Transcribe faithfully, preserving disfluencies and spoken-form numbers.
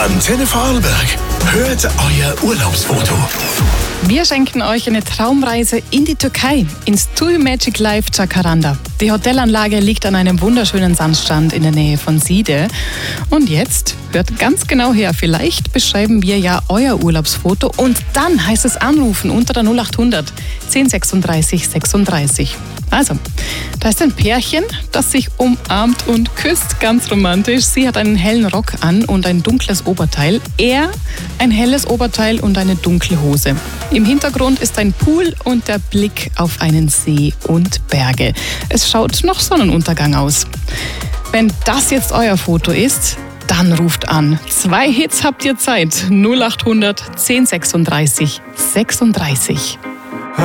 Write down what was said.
Antenne Vorarlberg. Hört euer Urlaubsfoto. Wir schenken euch eine Traumreise in die Türkei, ins TUI Magic Life Jacaranda. Die Hotelanlage liegt an einem wunderschönen Sandstrand in der Nähe von Siede. Und jetzt hört ganz genau her, vielleicht beschreiben wir ja euer Urlaubsfoto und dann heißt es anrufen unter der null acht hundert zehn sechsunddreißig sechsunddreißig. Also, da ist ein Pärchen, das sich umarmt und küsst, ganz romantisch. Sie hat einen hellen Rock an und ein dunkles Oberteil. Er ein helles Oberteil und eine dunkle Hose. Im Hintergrund ist ein Pool und der Blick auf einen See und Berge. Es schaut noch Sonnenuntergang aus. Wenn das jetzt euer Foto ist, dann ruft an. Zwei Hits habt ihr Zeit. null acht hundert zehn sechsunddreißig sechsunddreißig.